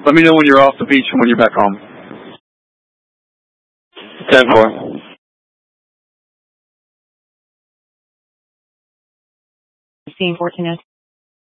Let me know when you're off the beach and when you're back home. 10-4. Scene Fortinet.